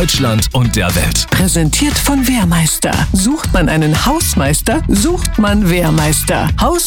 Deutschland und der Welt. Präsentiert von Wehrmeister. Sucht man einen Hausmeister, sucht man Wehrmeister.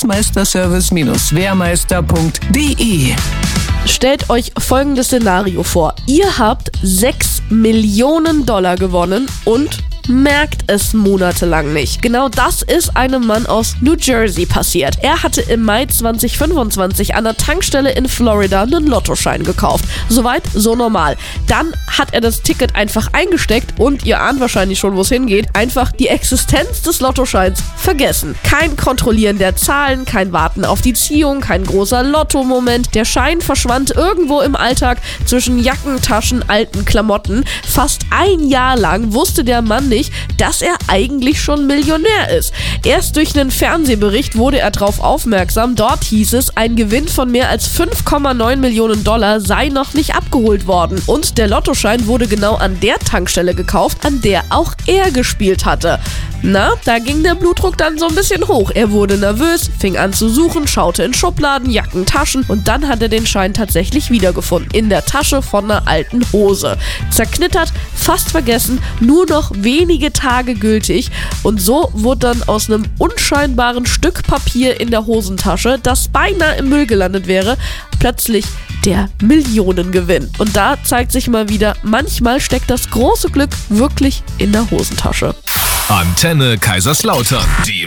Hausmeisterservice-wehrmeister.de. Stellt euch folgendes Szenario vor. Ihr habt 6 Millionen Dollar gewonnen und merkt es monatelang nicht. Genau das ist einem Mann aus New Jersey passiert. Er hatte im Mai 2025 an der Tankstelle in Florida einen Lottoschein gekauft. Soweit, so normal. Dann hat er das Ticket einfach eingesteckt und ihr ahnt wahrscheinlich schon, wo es hingeht, einfach die Existenz des Lottoscheins vergessen. Kein Kontrollieren der Zahlen, kein Warten auf die Ziehung, kein großer Lotto-Moment. Der Schein verschwand irgendwo im Alltag zwischen Jacken, Taschen, alten Klamotten. Fast ein Jahr lang wusste der Mann nicht, dass er eigentlich schon Millionär ist. Erst durch einen Fernsehbericht wurde er darauf aufmerksam. Dort hieß es, ein Gewinn von mehr als 5,9 Millionen Dollar sei noch nicht abgeholt worden. Und der Lottoschein wurde genau an der Tankstelle gekauft, an der auch er gespielt hatte. Na, da ging der Blutdruck dann so ein bisschen hoch. Er wurde nervös, fing an zu suchen, schaute in Schubladen, Jacken, Taschen und dann hat er den Schein tatsächlich wiedergefunden. In der Tasche von einer alten Hose. Zerknittert, fast vergessen, nur noch wenige Tage gültig und so wurde dann aus einem unscheinbaren Stück Papier in der Hosentasche, das beinahe im Müll gelandet wäre, plötzlich der Millionengewinn. Und da zeigt sich mal wieder, manchmal steckt das große Glück wirklich in der Hosentasche. Antenne Kaiserslautern. Die